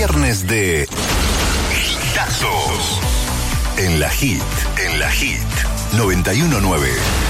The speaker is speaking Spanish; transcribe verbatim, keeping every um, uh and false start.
viernes de Hitazos. En la Hit, en la Hit noventa y uno punto nueve.